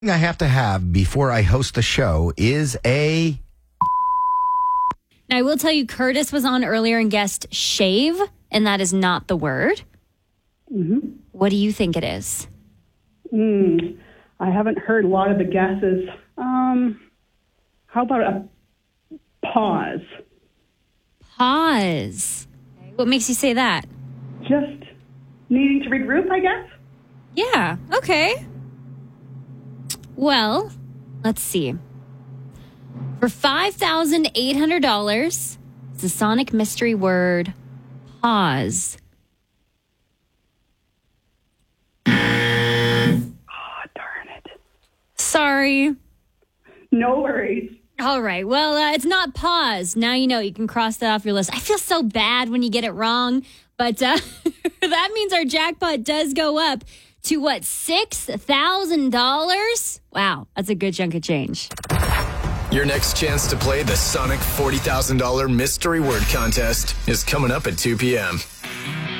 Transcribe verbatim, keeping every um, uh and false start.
I have to have before I host the show is a... Now, I will tell you, Curtis was on earlier and guessed shave, and that is not the word. Mm-hmm. What do you think it is? Mm, I haven't heard a lot of the guesses. Um, how about a pause? Pause. What makes you say that? Just needing to regroup, I guess? Yeah, okay. Well, let's see. For five thousand eight hundred dollars, it's the Sonic mystery word, pause. Oh, darn it. Sorry. No worries. All right. Well, uh, it's not pause. Now you know. You can cross that off your list. I feel so bad when you get it wrong, but uh, that means our jackpot does go up to what, six thousand dollars? Wow, that's a good chunk of change. Your next chance to play the Sonic forty thousand dollars Mystery Word Contest is coming up at two p.m.